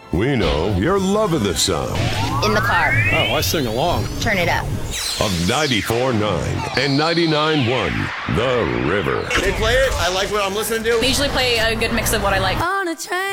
We know you're loving the sound In the car. Oh, I sing along. Turn it up. of 94.9 and 99.1 The River. They play it. I like what I'm listening to. They usually play a good mix of what I like. On a train.